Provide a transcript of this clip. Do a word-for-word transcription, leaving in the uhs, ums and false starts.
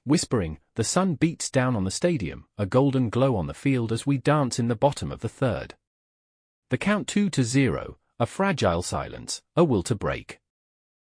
Whispering, the sun beats down on the stadium, a golden glow on the field as we dance in the bottom of the third. The count two to zero, a fragile silence, a will to break.